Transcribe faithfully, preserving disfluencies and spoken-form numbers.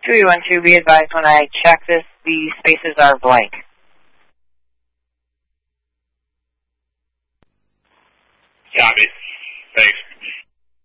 three one two, be advised when I check this, the spaces are blank. Copy. Thanks.